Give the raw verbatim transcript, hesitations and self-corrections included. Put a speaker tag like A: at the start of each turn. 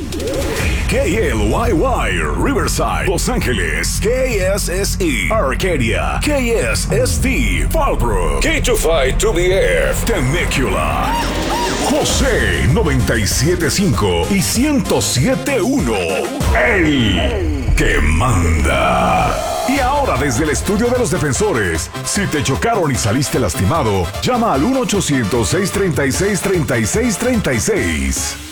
A: K L Y Y, Riverside, Los Ángeles. K S S E, Arcadia. K S S T, Fallbrook. K two five two B F, Temecula. José noventa y siete punto cinco y ciento siete punto uno. El que manda. Y ahora desde el estudio de los defensores, si te chocaron y saliste lastimado, llama al uno ochocientos, seiscientos treinta y seis, treinta y seis treinta y seis.